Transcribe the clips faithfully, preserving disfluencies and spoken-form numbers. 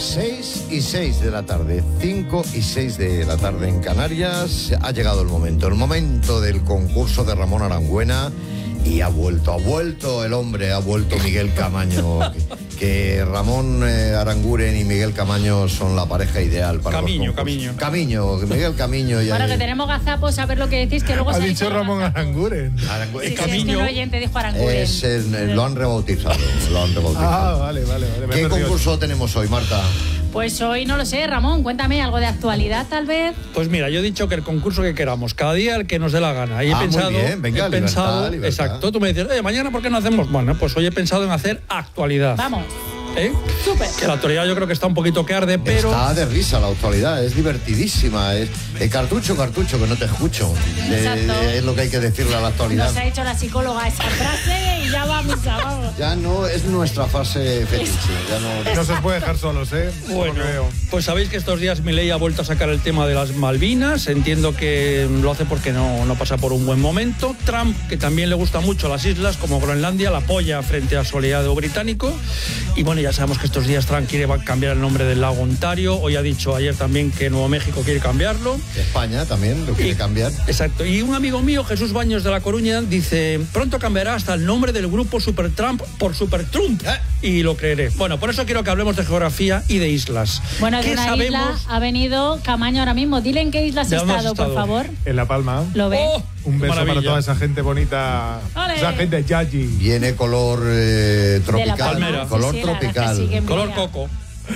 seis y seis de la tarde, cinco y seis de la tarde en Canarias. Ha llegado el momento, el momento del concurso de Ramón Arangüena. Y ha vuelto, ha vuelto el hombre, ha vuelto Miguel Camaño. que, que Ramón eh, Aranguren y Miguel Camaño son la pareja ideal para Camiño, los Camiño. Camiño, Miguel Camiño. Y bueno, que tenemos gazapos, a ver lo que decís, que luego ha se dicho Ramón Aranguren. Aranguren. Sí, Camiño. sí, es que el oyente dijo Aranguren. Es el, lo han rebautizado, lo han rebautizado. Ah, vale, vale, vale. Me ¿Qué he perdido. concurso tenemos hoy, Marta? Pues hoy no lo sé, Ramón, cuéntame algo de actualidad tal vez. Pues mira, yo he dicho que el concurso que queramos, cada día el que nos dé la gana. Y he Ah, muy pensado, bien, venga, he libertad, pensado, libertad. exacto. Tú me dices, oye, mañana ¿por qué no hacemos? Bueno, pues hoy he pensado en hacer actualidad. Vamos. ¿Eh? Súper. Que la actualidad yo creo que está un poquito que arde, pero Está de risa la actualidad, es divertidísima. Es eh, cartucho, cartucho, que no te escucho. Eh, Exacto. eh, es lo que hay que decirle a la actualidad. Nos ha hecho la psicóloga esa frase y ya va a misa, vamos. Ya no es nuestra fase fetiche. Ya no... No se os puede dejar solos, ¿eh? bueno, Por lo que veo. pues sabéis que estos días Milei ha vuelto a sacar el tema de las Malvinas. Entiendo que lo hace porque no, no pasa por un buen momento. Trump, que también le gusta mucho las islas como Groenlandia, la apoya frente a su aliado británico. Y bueno, ya sabemos que estos días Trump quiere cambiar el nombre del lago Ontario. Hoy ha dicho ayer también que Nuevo México quiere cambiarlo. España también lo quiere Y- cambiar. Exacto. Y un amigo mío, Jesús Baños de La Coruña, dice, pronto cambiará hasta el nombre del grupo Super Trump por Super Trump. ¿Eh? Y lo creeré. Bueno, por eso quiero que hablemos de geografía y de islas. Bueno, de ¿Qué una sabemos? isla ha venido Camaño ahora mismo. Dile en qué isla has ¿De dónde has estado, por estado? favor. En La Palma. ¿Lo ves? ¡Oh! Un beso Maravilla. para toda esa gente bonita. ¡Ole! Esa gente yayi. Viene color eh, tropical. Palmera. Color Sí, sí, la verdad que tropical. sí, que Color brilla. coco.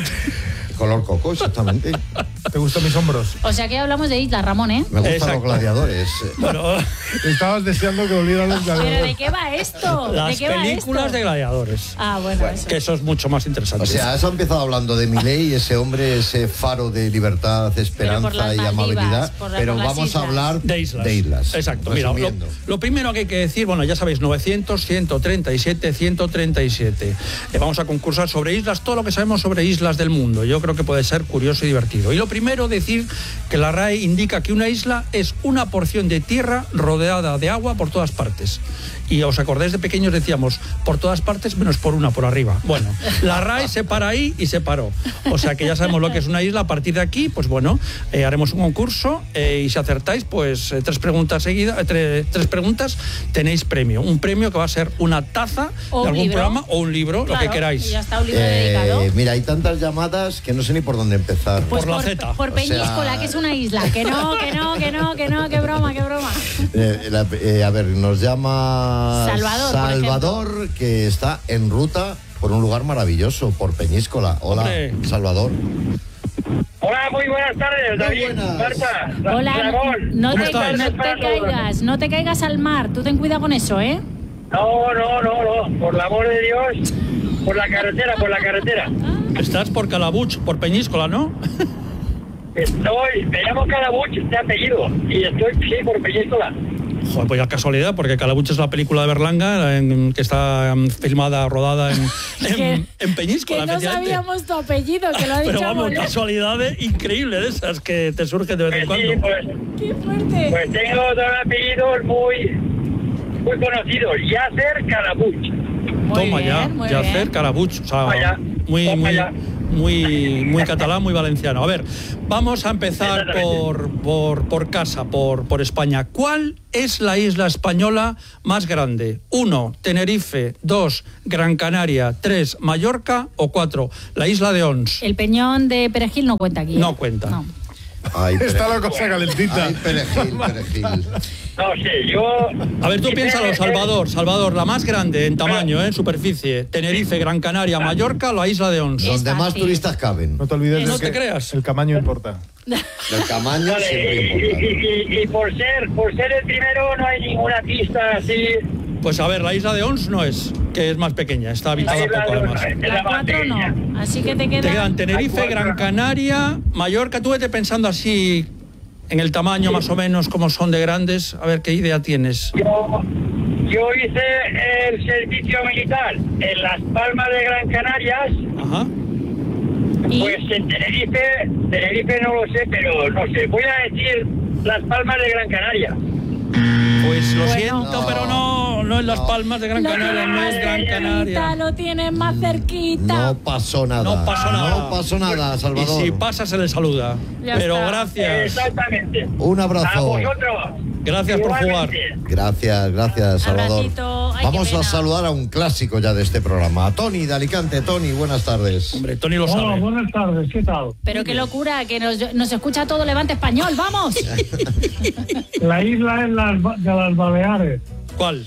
Color coco, exactamente. ¿Te gustan mis hombros? O sea que hablamos de islas, Ramón, ¿eh? Me gustan Exacto. los gladiadores. Bueno, Estabas deseando que volvieran los ¿Pero de gladiadores. qué va esto? ¿De las qué va películas esto? de gladiadores. Ah, bueno, eso. Que eso es mucho más interesante. O sea, eso ha empezado hablando de Milei, ese hombre, ese faro de libertad, por esperanza las y Maldivas, amabilidad. por la- pero por las vamos a islas. hablar De islas. De islas. Exacto. Mira, lo, Resumiendo. lo primero que hay que decir, bueno, ya sabéis, novecientos, ciento treinta y siete, ciento treinta y siete. Eh, vamos a concursar sobre islas, todo lo que sabemos sobre islas del mundo. Yo creo que puede ser curioso y divertido. Y lo primero, decir que la R A E indica que una isla es una porción de tierra rodeada de agua por todas partes. Y os acordáis, de pequeños decíamos, por todas partes menos por una, por arriba. Bueno, la R A E se para ahí y se paró. O sea que ya sabemos lo que es una isla. A partir de aquí, pues bueno, eh, haremos un concurso eh, y si acertáis, pues eh, tres preguntas seguidas, eh, tre- tres preguntas, tenéis premio. Un premio que va a ser una taza O de un algún libro. programa o un libro, Claro, lo que queráis. y ya está, un libro dedicado. Eh, mira, hay tantas llamadas que no sé ni por dónde empezar. Pues por la Z. Por O Peñíscola, sea- que es una isla. Que no, que no, que no, que no, qué broma, qué broma. Eh, la- eh, a ver, nos llama Salvador, por Salvador, que está en ruta por un lugar maravilloso, por Peñíscola. Hola, Hombre. Salvador. Hola, muy buenas tardes, Muy David, buenas. Marta, Ra- Hola, Ramón. no ¿Cómo te, estáis? no te caigas, no te caigas al mar. Tú ten cuidado con eso, ¿eh? No, no, no, no, por el amor de Dios, por la carretera, por la carretera. Estás por Calabuch, por Peñíscola, ¿no? Estoy, me llamo Calabuch, de apellido, y estoy, sí, por Peñíscola. Joder, pues ya casualidad, porque Calabuch es la película de Berlanga en- que está mm, filmada, rodada en, en, en Peñíscola, Que no efectivamente. sabíamos tu apellido, que lo ha dicho Pero vamos, Amor. casualidades increíbles de esas que te surgen de vez en Pues sí, cuando. pues, ¡Qué fuerte! pues tengo dos apellidos muy, muy conocidos, Yasser Calabuch. Muy Toma bien, ya, muy Yacer bien. Calabuch, o sea, Toma ya, muy, toma muy, ya. muy, muy catalán, muy valenciano. A ver, vamos a empezar Exactamente. por, por, por casa, por, por España. ¿Cuál es la isla española más grande? Uno, Tenerife. Dos, Gran Canaria. Tres, Mallorca. O cuatro, la isla de Ons. El peñón de Perejil no cuenta aquí. ¿eh? No cuenta. No. Ay, Está pere- la cosa calentita. Ay, perejil, perejil. No sé, yo... A ver, tú Sí, piénsalo, eh, Salvador. Salvador, la más grande en tamaño, eh, en superficie. Tenerife, Gran Canaria, Mallorca, la isla de Ons. Es Donde más fácil. turistas caben. No te olvides No de te que creas. el camaño importa. El tamaño Vale, siempre y, importa. y- y- y por ser por ser el primero no hay ninguna pista así. Pues a ver, la isla de Ons no es, que es más pequeña, está La habitada isla poco de- además. es la La más cuatro pequeña. no. Así que te quedan... Te quedan Tenerife, Hay cuatro. Gran Canaria, Mallorca. Tú vete pensando así en el tamaño más o menos, como son de grandes. A ver qué idea tienes. Yo, yo hice el servicio militar en Las Palmas de Gran Canarias. Ajá. ¿Y? Pues en Tenerife, Tenerife no lo sé, pero no sé. Voy a decir Las Palmas de Gran Canaria. Pues lo Bueno. siento, No. pero no, no en Las Palmas de Gran Lo Canaria, no es Gran tienes Canaria. cerquita, Lo tienes más cerquita. No pasó nada. No pasó nada. No pasó nada, Salvador. Y si pasa, se le saluda. Ya Pero está. gracias. Exactamente. Un A abrazo. vosotros. Gracias por jugar. Igualmente. Gracias, gracias, Salvador. Abracito. Ay, Vamos qué a pena. saludar a un clásico ya de este programa. A Tony de Alicante. Tony, buenas tardes. Hombre, Tony lo Hola, sabe. buenas tardes, ¿qué tal? Pero qué locura, que nos, nos escucha todo Levante Español, ¡vamos! La isla es las, Ba- de las Baleares. ¿Cuál?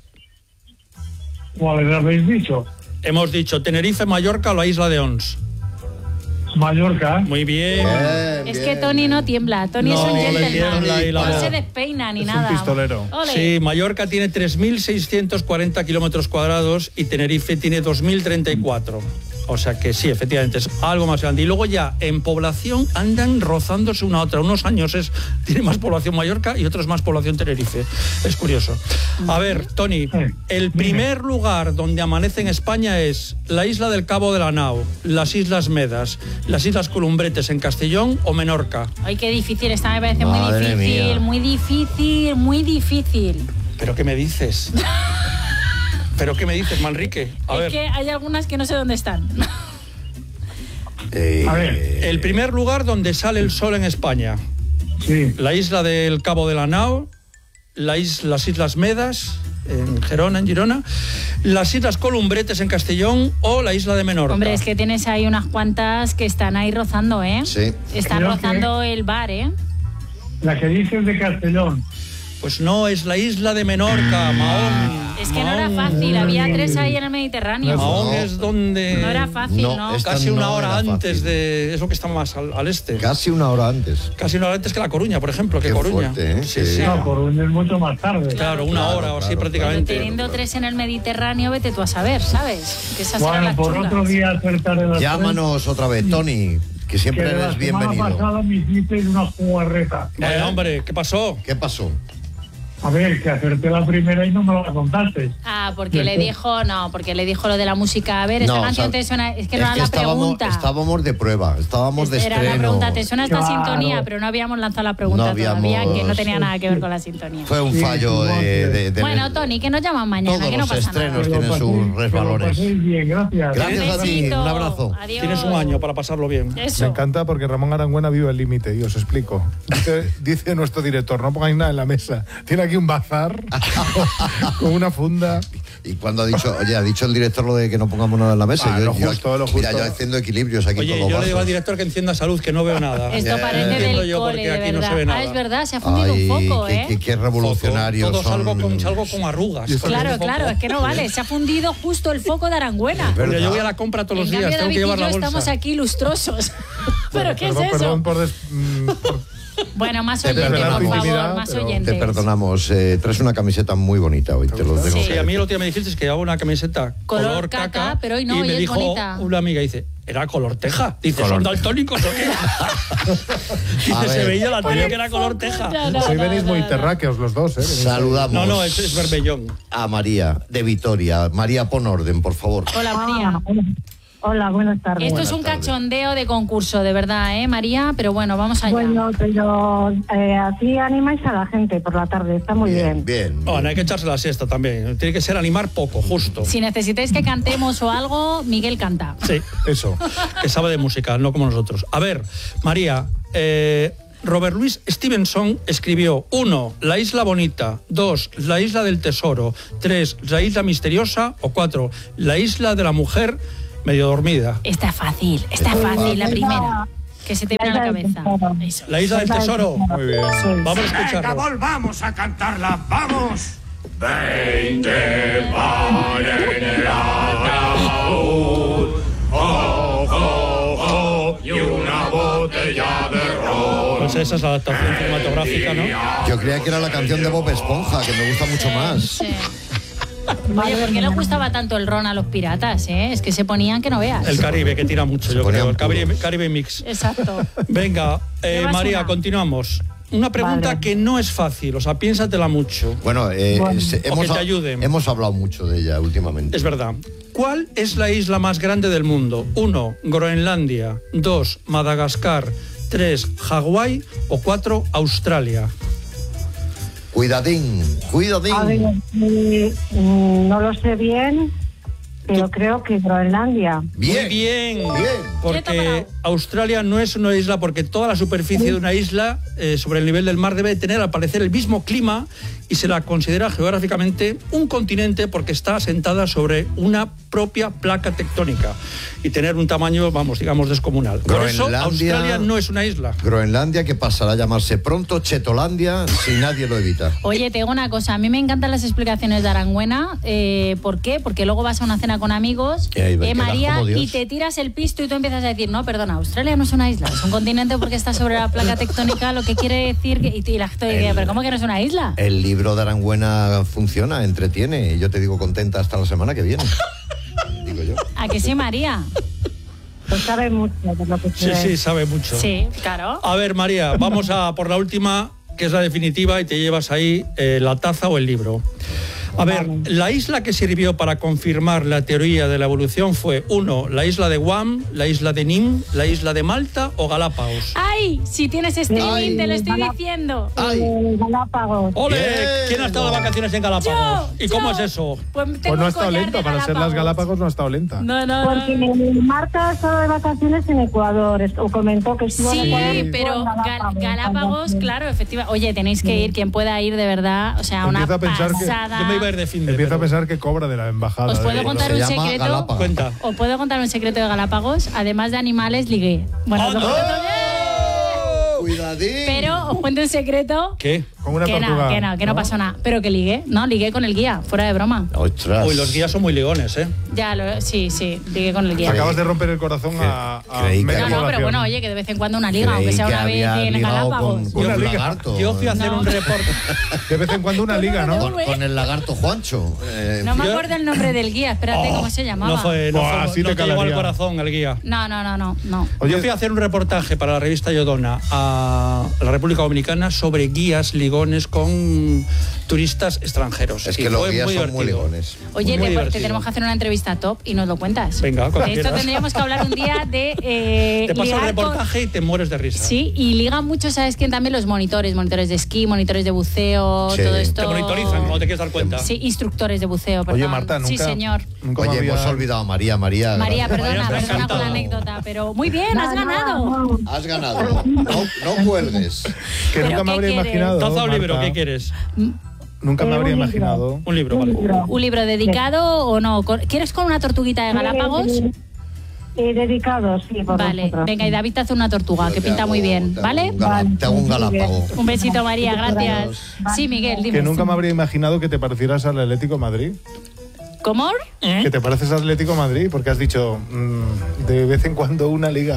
¿Cuáles habéis dicho? Hemos dicho Tenerife, Mallorca o la isla de Ons. Mallorca. Muy bien. Bien, Es bien. que Tony no tiembla, Tony No, es un le gentleman. tiembla y la No voz. se despeina ni Es un nada. pistolero. Ole. Sí, Mallorca tiene tres mil seiscientos cuarenta kilómetros cuadrados y Tenerife tiene dos mil treinta y cuatro. O sea que sí, efectivamente, es algo más grande. Y luego ya, en población, andan rozándose una a otra. Unos años es tiene más población Mallorca y otros más población Tenerife. Es curioso. A ver, Tony, el primer lugar donde amanece en España es la isla del Cabo de la Nao, las Islas Medas, las Islas Columbretes en Castellón o Menorca. Ay, qué difícil, esta me parece Madre muy difícil, mía. muy difícil, muy difícil. ¿Pero qué me dices? ¿Pero qué me dices, Manrique? A es ver. que hay algunas que no sé dónde están. Eh, A ver. El primer lugar donde sale el sol en España. Sí. La isla del Cabo de la Nao, la is- las Islas Medas, en Gerona, en Girona, las Islas Columbretes en Castellón o la isla de Menorca. Hombre, es que tienes ahí unas cuantas que están ahí rozando, ¿eh? Sí. Están Creo rozando el bar, ¿eh? La que dices de Castellón. Pues no, es la isla de Menorca, Mahón. Es que no era Mahón. fácil, había tres ahí en el Mediterráneo. Mahón No. es donde... No era fácil, No, ¿no? es- Casi Esta una no hora era antes fácil. de... Eso que está más al, al este. Casi una hora antes. Casi una hora antes que La Coruña, por ejemplo, que Qué Coruña. fuerte, ¿eh? Sí, Que- sí. No, Coruña es mucho más tarde. Claro, una Claro, hora o así claro, prácticamente. Teniendo tres en el Mediterráneo, vete tú a saber, ¿sabes? Que esas eran Bueno, las por chulas. otro día acertaré las Llámanos otra vez, Tony, que tres, siempre que la eres semana bienvenido. pasada me hicisteis una jugarreta. Bueno, hombre, ¿qué pasó? ¿Qué pasó? A ver, que acerté la primera y no me la contaste. Ah, porque le dijo, no, porque le dijo lo de la música. A ver, esta No, canción o sea, te suena, es que no era la estábamos, pregunta. estábamos de prueba, estábamos de Era la estreno. pregunta, te suena esta Claro. sintonía, pero no habíamos lanzado la pregunta No habíamos- todavía, que no tenía nada que ver con la sintonía. Fue un Sí, fallo sí, de, de- de- Bueno, Tony, que nos llaman mañana, Todos que no los pasa estrenos nada. tienen Que lo sus paséis- que lo resbalones. paséis bien, gracias. Gracias a ti, Besito. un abrazo. Adiós. Tienes un año para pasarlo bien. Eso. Me encanta porque Ramón Arangüena vive al límite, y os explico. Dice, dice nuestro director, no pongáis nada en la mesa. Tiene aquí un bazar con una funda. Y cuando ha dicho, oye, ha dicho el director lo de que no pongamos nada en la mesa. Ah, yo, lo yo- justo, lo Mira, justo. yo haciendo equilibrios aquí Oye, todos yo le digo al bajos. director que encienda salud, que no veo nada. Esto Eh, parece entiendo del yo, cole, porque de aquí no verdad. se ve nada. Ah, es verdad, se ha fundido Ay, un foco, qué, ¿eh? qué- qué revolucionarios Todo son. salgo con, salgo con arrugas. Y esto con Claro, el foco. claro, es que no vale. Se ha fundido justo el foco de Arangüena. Es verdad. Mira, yo voy a la compra todos En los días, cambio, tengo David que llevar y yo la bolsa. estamos aquí lustrosos. ¿Pero qué perdón, es eso? perdón por, des- mm, por- Bueno, más Te oyentes, por perdonamos. favor, Intimidad, más pero- oyentes. Te perdonamos. Eh, traes una camiseta muy bonita hoy, te lo tengo Sí. Sí, que a mí el decir. otro día me dijiste que llevaba una camiseta Color color, caca, caca, pero hoy no, y hoy me es dijo bonita. una amiga, dice, era color teja. Dice, Color ¿son teja. daltónicos o qué? A Dice, se ver. veía la Por tele el que era color foco, teja. ya no. Hoy venís muy no, no. terráqueos los dos, ¿eh? Venís- Saludamos No, no, es, es Berbellón. a María de Vitoria. María, pon orden, por favor. Hola, María. Hola, buenas tardes. Esto es un tardes. cachondeo de concurso, de verdad, ¿eh, María? Pero bueno, vamos allá. Bueno, pero eh, así animáis a la gente por la tarde, está muy bien. Bien, bien. Oh, no hay que echarse la siesta también. Tiene que ser animar poco, justo. Si necesitáis que cantemos o algo, Miguel canta. Sí, Eso. que sabe de música, no como nosotros. A ver, María, eh, Robert Louis Stevenson escribió uno, La isla bonita, dos, La isla del tesoro, tres, La isla misteriosa o cuatro, La isla de la mujer medio dormida. Está fácil, está fácil, la primera. Que se te viene a la cabeza. Eso. La isla del tesoro. Muy bien. Vamos a Venga, escucharlo. volvamos a cantarla, vamos. Veinte van en el ataúd, oh, oh, oh, y una botella de ron. Pues esa es la adaptación cinematográfica, ¿no? Yo creía que era la canción de Bob Esponja, que me gusta mucho más. Sí. Oye, ¿por qué les gustaba tanto el ron a los piratas, eh? Es que se ponían que no veas. El Caribe, que tira mucho, Se yo ponían creo. El Caribe, puros. Caribe Mix. Exacto. Venga, eh, Llevas María, una. continuamos. Una pregunta Vale. que no es fácil, o sea, piénsatela mucho. Bueno, eh, Bueno. se- O que hemos, te ayuden. hemos hablado mucho de ella últimamente. Es verdad. ¿Cuál es la isla más grande del mundo? Uno, Groenlandia. Dos, Madagascar. Tres, Hawái. O cuatro, Australia. Cuidadín, cuidadín. A ver, eh, mm, no lo sé bien, pero creo que Groenlandia. Bien, Muy bien, bien. porque Australia no es una isla, porque toda la superficie de una isla eh, sobre el nivel del mar debe tener al parecer el mismo clima y se la considera geográficamente un continente porque está asentada sobre una propia placa tectónica y tener un tamaño, vamos, digamos, descomunal. Por eso Groenlandia- Australia no es una isla. Groenlandia, que pasará a llamarse pronto Chetolandia si nadie lo evita. Oye, te digo una cosa, a mí me encantan las explicaciones de Arangüena. Eh, ¿Por qué? Porque luego vas a una cena con amigos, Y ahí ves, eh, quedas María, como Dios. y te tiras el pisto y tú empiezas a decir, no, perdona, Australia no es una isla, es un continente porque está sobre la placa tectónica, lo que quiere decir que... Y, y la gente dice, El- pero ¿cómo que no es una isla? El libro de Arangüena funciona, entretiene. Y yo te digo contenta hasta la semana que viene. Digo yo. ¿A que sí, María? Pues sabe mucho de lo que Sí, se sí, sabe mucho. Sí, claro. A ver, María, vamos a por la última, que es la definitiva, y te llevas ahí eh, la taza o el libro. A ver, la isla que sirvió para confirmar la teoría de la evolución fue, uno, la isla de Guam, la isla de Nim, la isla de Malta o Galápagos. ¡Ay! Si tienes streaming, Ay, te lo estoy Galá- diciendo. Eh, Galápagos. ¡Ole! Bien. ¿Quién ha estado de vacaciones en Galápagos? Yo, ¿Y cómo yo. es eso? Pues, tengo Pues no ha un estado collar lenta, de para ser las Galápagos no ha estado lenta. No, no, Porque no. Marta ha estado de vacaciones en Ecuador, est- o comentó que estuvo en Sí, Ecuador. y pero estuvo en Gal- Galápagos, claro, efectivamente. Oye, tenéis que ir, quien pueda ir de verdad, o sea, una Empieza a pensar que- pasada. Yo me iba a ir de fin de... Empieza a pero- pensar que cobra de la embajada. ¿Os puedo de- contar Se un llama secreto? Galápagos. Cuenta. ¿Os puedo contar un secreto de Galápagos? Además de animales, ligué. Bueno, ¡Ah, os lo no! cuento también. Cuidadín. Pero os cuento un secreto. ¿Qué? Con una que tortuga. no, que no, que no pasó nada. Pero que ligué. No, ligué con el guía, fuera de broma. Ostras. Uy, los guías son muy ligones, ¿eh? Ya, lo, sí, sí, ligué con el guía. Acabas de romper el corazón a, a creí que media No, no, pero población. bueno, oye, que de vez en cuando una liga, Creí aunque sea que una vez había en ligado Galápagos. con, con Una un liga. lagarto. Yo fui a hacer No. un reporte. De vez en cuando una liga, ¿no? Con, con el lagarto Juancho. Eh, No me Yo- acuerdo el nombre del guía, espérate, ¿cómo se llamaba? No fue, no, Buah, fue- así no te te llegó al calaría. corazón el guía. No, no, no, no, no. Oye, Yo fui a hacer un reportaje para la revista Yodona a la República Dominicana sobre guías ligones con turistas extranjeros. es Y que los fue guías muy son muy divertido. ligones. Oye, Muy te, te divertido. tenemos que hacer una entrevista top y nos lo cuentas. Venga, cuando De esto quieras. tendríamos que hablar un día de eh, Te paso el ligar con- reportaje y te mueres de risa. Sí, y liga mucho, ¿sabes quién? También los monitores, monitores de esquí, monitores de buceo, Sí. todo esto. Te monitorizan cuando te quieres dar cuenta. Sí, instructores de buceo, perdón. Oye, Marta, nunca. Sí, señor. Nunca me Oye, había- hemos olvidado a María. María, María, gracias. perdona, María, te ha perdona con la encantado. anécdota, pero muy bien, has ganado. No, Has ganado. No, no cuelgues. Que ¿Pero nunca me qué habría quieres? imaginado. Taza o libro, Marta. ¿qué quieres? Nunca me Eh, habría un libro. imaginado. Un libro, vale. ¿Un libro dedicado o no? Con- ¿Quieres con una tortuguita de Galápagos? Eh, eh, dedicado, sí, por Vale, vosotros. venga, y David te hace una tortuga, que Te pinta hago- muy bien, te hago ¿vale? un gala- Te hago un galápago. Un besito, María, gracias. Sí, Miguel, dime. Que nunca me habría imaginado que te parecieras al Atlético de Madrid. ¿Cómo? Que te pareces al Atlético de Madrid, porque has dicho mm, de vez en cuando una liga.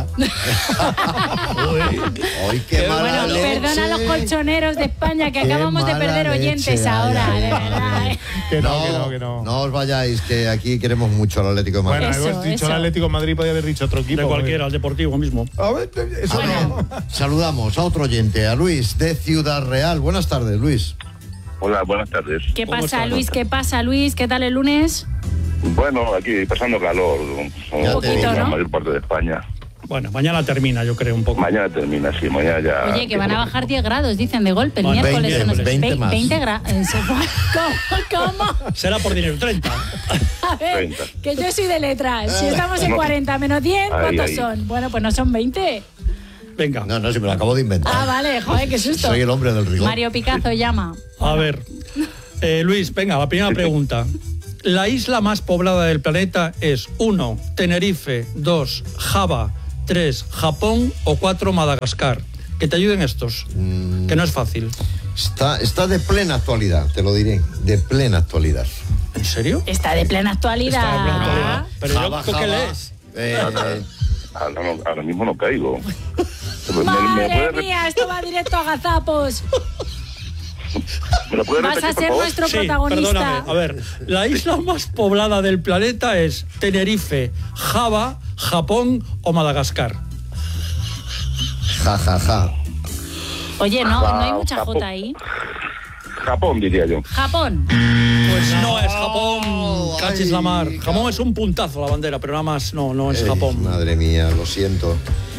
Ay, qué mala Bueno, leche. perdona a los colchoneros de España que Qué acabamos de mala perder leche oyentes ahora, hay de ahí. verdad. ¿eh? Que no, que no, que no. No os vayáis, que aquí queremos mucho al Atlético de Madrid. Bueno, Eso, hemos dicho eso. el Atlético de Madrid, podía haber dicho otro equipo. De cualquiera, al Deportivo mismo. A ver, eso no. Saludamos a otro oyente, a Luis de Ciudad Real. Buenas tardes, Luis. Hola, buenas tardes. ¿Qué ¿Cómo pasa, estás? Luis? ¿Qué pasa, Luis? ¿Qué tal el lunes? Bueno, aquí pasando calor, como Ya te poquito, la ¿no? mayor parte de España. Bueno, mañana termina, yo creo, un poco. Mañana termina, sí, mañana ya... Oye, que van a bajar diez grados, dicen, de golpe, el Bueno, miércoles. veinte, o no sé. veinte Ve- más. veinte grados. ¿Cómo? ¿Cómo? Será por dinero, treinta. A ver, treinta. que yo soy de letras. Si estamos en No. cuarenta menos diez, Ahí, ¿cuántos ahí. son? Bueno, pues no son veinte. Venga, No, no, si me lo acabo de inventar. Ah, vale, joder, qué susto. Soy el hombre del rigor. Mario Picazo llama. a ver. Eh, Luis, venga, la primera pregunta. La isla más poblada del planeta es uno, Tenerife, dos, Java, tres, Japón o cuatro, Madagascar. Que te ayuden estos, Mm, que no es fácil. está, está de plena actualidad, te lo diré. De plena actualidad. ¿En serio? Está de plena actualidad. Está de plena actualidad. Pero yo, Java, ¿tú qué Java, lees? eh, Ahora, no- ahora mismo no caigo. ¿Me, me- me Madre puede re- mía, esto va directo a gazapos. me lo puede Vas repetir, a por ser favor? nuestro Sí, protagonista. perdóname. A ver, la isla más poblada del planeta es Tenerife, Java, Japón o Madagascar. ja, ja, ja. Oye, no, no hay Ja- mucha Japón. J ahí. Japón, diría yo. Japón. Pues no es Japón, ay, cachis la mar. ca- Japón es un puntazo la bandera, pero nada más no, no es Eh, Japón. Madre mía, lo siento.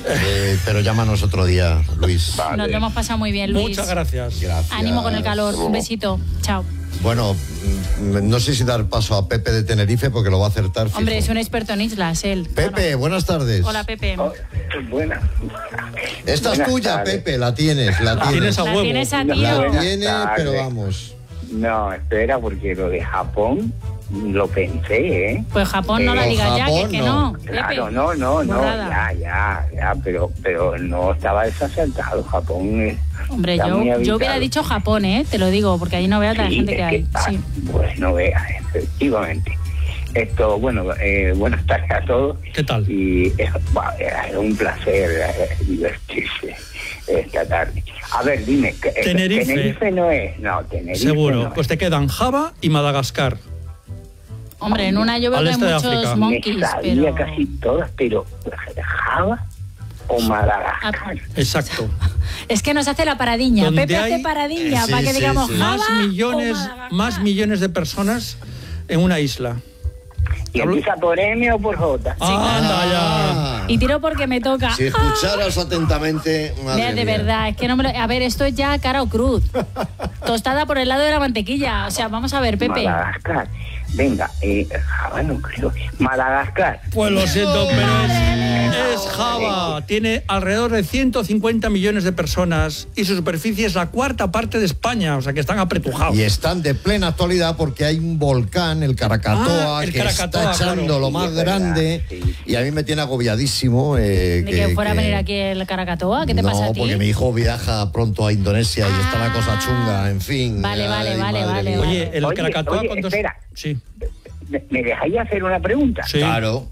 Eh, pero llámanos otro día, Luis. Vale. Nos lo hemos pasado muy bien, Luis. Muchas gracias. Gracias. Ánimo con el calor. Un besito. Chao. Bueno, mm, no sé si dar paso a Pepe de Tenerife porque lo va a acertar. fijo. Hombre, es un experto en islas, él. Pepe, Bueno. buenas tardes. Hola, Pepe. Oh, buena. Esta es Buenas tuya, tardes. Pepe, la tienes, la tienes. Tienes a La huevo. tienes a La tío. La Buenas tiene, tardes. pero vamos. No, espera, porque lo de Japón lo pensé, ¿eh? Pues Japón no la Pero digas ya, que, Japón que no. no. Claro, Pepe. no, no, no, Borrada. ya, ya, ya, pero, pero no estaba desacertado. Japón es. Hombre, está muy yo, yo habitado. hubiera dicho Japón, ¿eh? Te lo digo, porque ahí no veas la Sí, gente es que hay. ah, Sí. Pues no veas, efectivamente. Esto, bueno, eh, buenas tardes a todos. ¿Qué tal? Y es, bah, es un placer eh, divertirse esta tarde. A ver, dime, ¿qué- Tenerife. Tenerife no es, no, Tenerife Seguro. no Pues es. te quedan Java y Madagascar. Hombre, en una yo veo Al que hay este de muchos África. Me monkeys, sabía pero... casi todas, pero Java o Madagascar. Exacto. Es que nos hace la paradiña. Donde Pepe hace hay- paradiña Sí, para que sí, digamos sí. Java Más o millones, Madagascar. más millones de personas en una isla. ¿Y empieza por M o por J? Anda ya. Y tiro porque me toca. Si escucharas atentamente, madre Mira, de mía. verdad, es que no me lo... A ver, esto es ya cara o cruz. Tostada por el lado de la mantequilla. O sea, vamos a ver, Pepe. Madagascar. Venga, eh, Java no creo. Madagascar. Pues lo siento, pero es, es Java. Tiene alrededor de ciento cincuenta millones de personas y su superficie es la cuarta parte de España, o sea que están apretujados. Y están de plena actualidad porque hay un volcán, el Krakatoa, Ah, el que Krakatoa, está echando claro. lo más Sí, es verdad, grande. sí. Y a mí me tiene agobiadísimo. Eh, De que fuera a venir aquí el Krakatoa, ¿qué te no, pasa a ti? porque mi hijo viaja pronto a Indonesia y está la cosa Ah. chunga, en fin. Vale, vale, Ay, vale, madre vale, mía. vale. Oye, el Oye, Krakatoa... oye, ¿cuántos? espera. Sí, ¿Me, me dejáis hacer una pregunta? sí. Claro.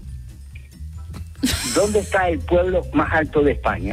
¿Dónde está el pueblo más alto de España?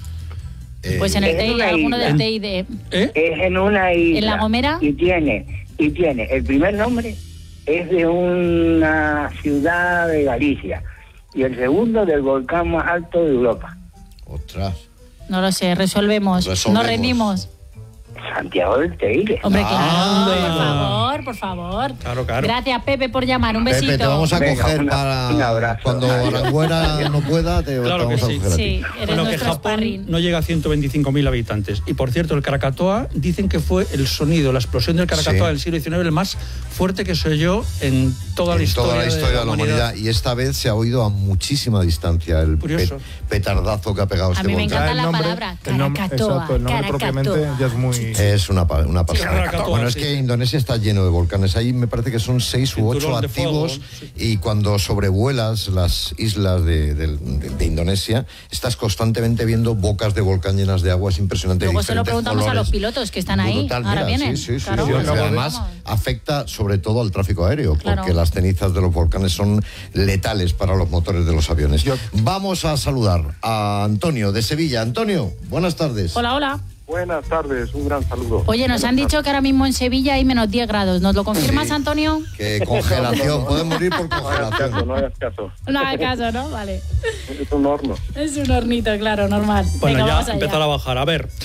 Eh, Pues en el Es T I D, una alguno isla. del T I D. ¿Eh? Es en una isla. ¿En La Gomera? Y tiene, y tiene, el primer nombre es de una ciudad de Galicia y el segundo del volcán más alto de Europa. Ostras. No lo sé, resolvemos. Resolvemos. Nos rendimos. Santiago del Teide. Hombre, claro, Anda. por favor, por favor. Claro, claro. Gracias, Pepe, por llamar. Un besito. Pepe, te vamos a Venga, coger una- para un abrazo. cuando Adiós. Aranguera no pueda, te, te Claro que vamos a sí. coger a ti. Sí, eres Bueno, que nuestro Japón sparring. no llega a ciento veinticinco mil habitantes. Y por cierto, el Krakatoa dicen que fue el sonido, la explosión del Krakatoa Sí. del siglo diecinueve, el más fuerte que se oyó en toda la En historia, toda la historia de la humanidad. Y esta vez se ha oído a muchísima distancia el Curioso. pe- petardazo que ha pegado A este mí me volcán. encanta El la nombre- palabra el nombre- Krakatoa. exacto, el nombre propiamente Krakatoa. ya es muy... Es una, pa- una pasada. Krakatoa, Bueno, es sí, que sí. Indonesia está lleno de volcanes. Ahí me parece que son seis u ocho Cinturón de activos. fuego, sí. Y cuando sobrevuelas las islas de, de- de- de Indonesia, estás constantemente viendo bocas de volcán llenas de agua. Es impresionante. Luego se lo diferentes preguntamos a colores. los pilotos que están ahí. Brutal, Ahora mira, vienen. Sí, sí, sí, Claro, sí. Yo Porque acabo de- además Vamos. afecta sobre todo al tráfico aéreo, Claro. porque las cenizas de los volcanes son letales para los motores de los aviones. Yo- Vamos a saludar a Antonio de Sevilla. Antonio, buenas tardes. Hola, hola. Buenas tardes, un gran saludo. Oye, nos han dicho que ahora mismo en Sevilla hay menos diez grados. ¿Nos lo confirmas, Sí. Antonio? Que congelación, pueden morir por No hagas caso, congelación. no hagas caso. No hagas caso, ¿no? Vale. Es un horno. Es un hornito, claro, normal. Bueno, Venga, ya vamos allá. empezar a bajar. A ver,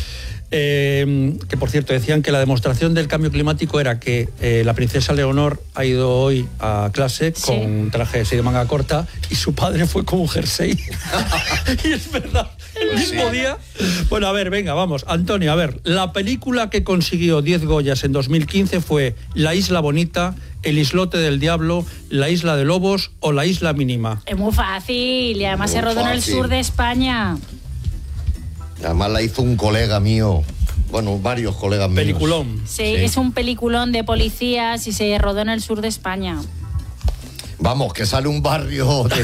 eh, que por cierto decían que la demostración del cambio climático era que eh, la princesa Leonor ha ido hoy a clase Sí. con un traje de manga corta y su padre fue con un jersey. Y es verdad, el Pues mismo sí. día. Bueno, a ver, venga, vamos. Antonio, a ver, la película que consiguió diez Goyas en dos mil quince fue La Isla Bonita, El Islote del Diablo, La Isla de Lobos o La Isla Mínima. Es muy fácil y además Muy se rodó en el fácil. sur de España. Además la hizo un colega mío, bueno, varios colegas míos. Peliculón. Sí, Sí. es un peliculón de policías y se rodó en el sur de España. Vamos, que sale un barrio de-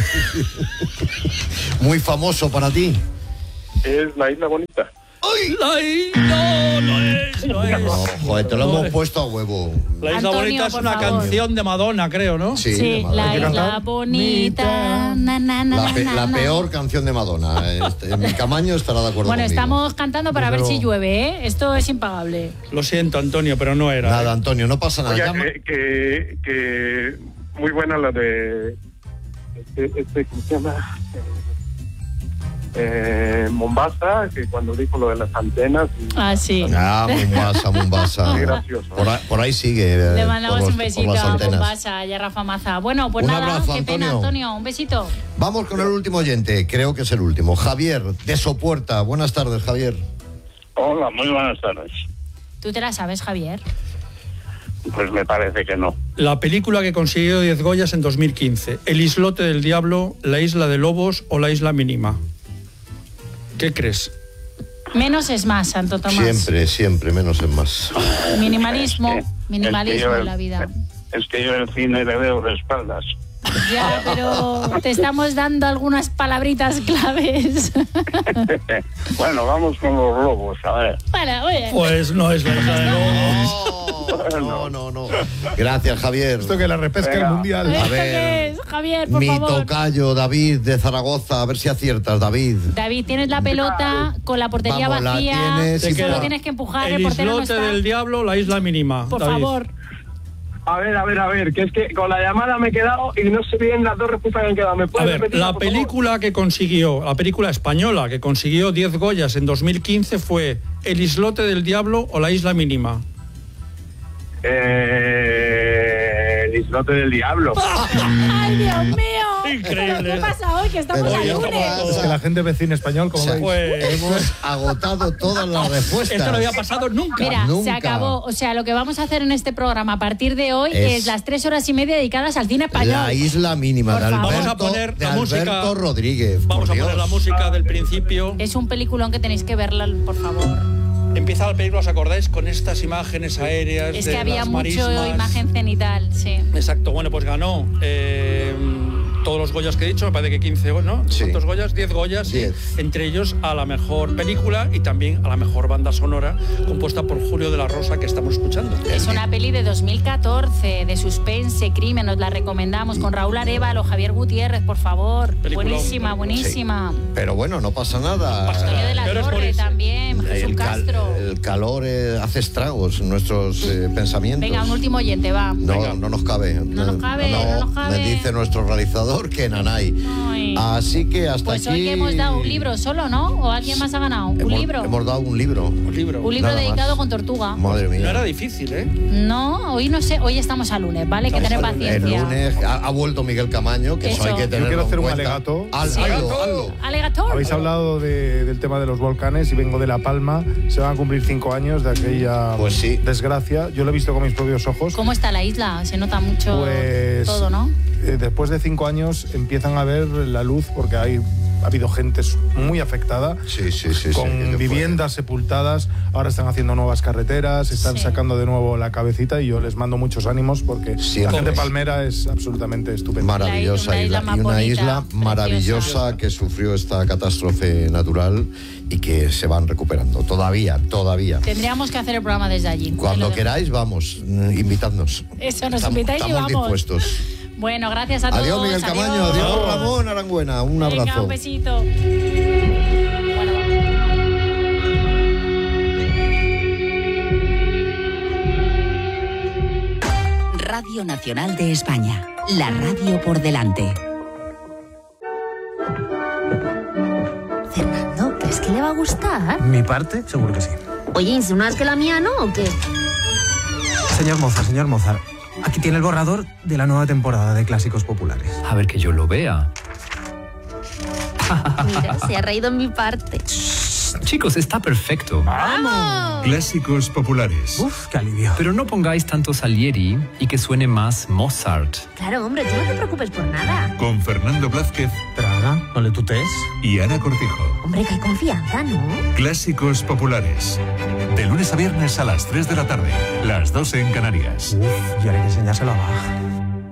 muy famoso para ti. Es la isla bonita. La isla, no, no es, no es. No, joder, te lo No hemos es. puesto a huevo. La Isla Antonio, Bonita es por una favor. canción de Madonna, creo, ¿no? Sí, Sí, de Madonna. la ¿Hay que isla cantar? bonita. Na, na, na, La, pe- na, la na. peor canción de Madonna. Este, mi Camaño estará de acuerdo Bueno, conmigo. estamos cantando para ver Desde si luego. llueve, ¿eh? Esto es impagable. Lo siento, Antonio, pero no era. Nada, Antonio, no pasa nada. Oiga, Llama- que, que, que muy buena la de... Este, este, ¿cómo se llama? Eh, de Mombasa, que cuando dijo lo de las antenas. Y... Ah, sí. Ah, Mombasa, Mombasa. Qué gracioso. Por, ahí, por ahí sigue. eh, Le mandamos por los- un besito por las a antenas. Mombasa y a Rafa Maza. Bueno, pues Un nada, abrazo, qué pena, Antonio. Antonio. Un besito. Vamos con el último oyente, creo que es el último. Javier, de Sopuerta. Buenas tardes, Javier. Hola, muy buenas tardes. ¿Tú te la sabes, Javier? Pues me parece que no. La película que consiguió diez Goyas en dos mil quince. El islote del diablo, la isla de lobos o la isla mínima. ¿Qué crees? Menos es más, Santo Tomás. Siempre, siempre, menos es más. Minimalismo, Es que- minimalismo es que yo en el- la vida. Es que yo el cine le veo de espaldas. Ya, pero te estamos dando algunas palabritas claves. Bueno, vamos con los lobos, a ver. Bueno, oye. Pues no es la isla de lobos. No, no, no. Gracias, Javier. Esto que la repesca Venga. el mundial. A ¿Esto ver, qué es? Javier, por Mi favor. tocayo, David, de Zaragoza. A ver si aciertas, David. David, tienes la pelota con la portería Vamos, la vacía. tienes y Solo fuera. tienes que empujar, el, El portero no islote está. del diablo, la isla mínima. Por David. favor. A ver, a ver, a ver, que es que con la llamada me he quedado y no sé bien las dos respuestas que han quedado. ¿Me A puedes ver, repetir, la por favor? película que consiguió, la película española que consiguió diez Goyas en dos mil quince fue El islote del diablo o la isla mínima. Eh, el islote del diablo. ¡Ay, Dios mío! Increíble. ¿Pero qué pasa hoy? Que estamos Pero a hoy lunes. estamos- Es que la gente ve cine español, como O sea, veis. Pues- hemos agotado todas las respuestas. Esto no había pasado nunca. Mira, Nunca. se acabó. O sea, lo que vamos a hacer en este programa a partir de hoy Es- es, las tres horas y media dedicadas al cine español. La isla mínima Por de favor. Alberto, Vamos a poner de la música- Alberto Rodríguez. Vamos por a poner Dios. la música del principio. Es un peliculón que tenéis que verla, por favor. Empieza la película, ¿os acordáis? Con estas imágenes aéreas Es de que había las mucho marismas. imagen cenital, sí. Exacto, bueno, pues ganó eh, todos los Goyas que he dicho, me parece que quince, ¿no? Sí. ¿Cuántos Goyas? diez Goyas, sí. Diez. Entre ellos a la mejor película y también a la mejor banda sonora, compuesta por Julio de la Rosa, que estamos escuchando. Es una peli de dos mil catorce, de suspense, crimen, nos la recomendamos, con Raúl Arévalo, Javier Gutiérrez, por favor. Peliculón, Buenísima, peliculón. buenísima. Pero bueno, no pasa nada. pasa Antonio de la Peor es Torre morirse. también, Jesús El, cal- Castro. el calor eh, hace estragos en nuestros eh, pensamientos. Venga, un último oyente, va. No, Venga. no nos cabe. No nos cabe, no nos cabe. Me dice nuestro realizador que nanay. Ay. Así que hasta Pues aquí. hoy hemos dado un libro solo, ¿no? ¿O alguien más ha ganado? ¿Un Hemos- libro? Hemos dado un libro. Un libro. Un libro Nada dedicado más. con tortuga. Madre mía. No era difícil, ¿eh? No, hoy no sé, hoy estamos a lunes, ¿vale? Hay que tener El paciencia. lunes ha, ha vuelto Miguel Camaño, que eso, Eso. hay que Yo tenerlo quiero hacer en un cuenta. alegato. Haz- Sí. hazlo, hazlo. Alegator. Habéis hablado de- del tema de los volcanes y vengo de La Palma. Se van a cumplir cinco años de aquella Pues sí. desgracia. Yo lo he visto con mis propios ojos. ¿Cómo está la isla? Se nota mucho Pues todo, ¿no? eh, después de cinco años empiezan a ver la luz porque hay, ha habido gente muy afectada. Sí, sí, sí. sí, con que se viviendas sepultadas, ahora están haciendo nuevas carreteras, están Sí. sacando de nuevo la cabecita y yo les mando muchos ánimos porque Siempre. la gente palmera es absolutamente fue estupenda. maravillosa La isla isla, más y una bonita, isla preciosa. maravillosa que sufrió esta catástrofe natural y que se van recuperando. Todavía, todavía. Tendríamos que hacer el programa desde allí. Cuando Te lo queráis, vamos, mm, invitadnos. Eso, nos estamos, invitáis y estamos vamos. dispuestos. dejo. Bueno, gracias a todos. Adiós, Miguel Camaño. Adiós, Ramón Arangüena. Un Venga, abrazo. un besito. Bueno, Radio Nacional de España. La radio por delante. Fernando, ¿crees que le va a gustar? Mi parte, seguro que sí. Oye, ¿insinúas que la mía no o qué? Señor Mozart, señor Mozart, aquí tiene el borrador de la nueva temporada de Clásicos Populares. A ver que yo lo vea. Mira, se ha reído en mi parte. Chicos, está perfecto. ¡Vamos! Clásicos populares. Uf, qué alivio. Pero no pongáis tanto Salieri y que suene más Mozart. Claro, hombre, tú no te preocupes por nada. Con Fernando Blázquez Pero Ana, no le tutees. y Ana Cortijo. Hombre, que hay confianza, ¿no? Clásicos populares. De lunes a viernes a las tres de la tarde. Las doce en Canarias. Uf, y ahora hay que enseñárselo a Bach.